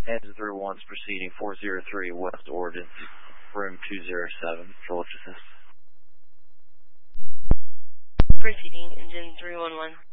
Engine 31's proceeding 403 West Oregon, room 207, control assist. Proceeding, engine 311.